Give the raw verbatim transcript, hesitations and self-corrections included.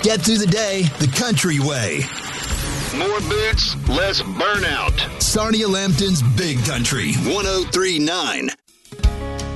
Get through the day the country way. More boots, less burnout. Sarnia Lambton's Big Country, one oh three point nine.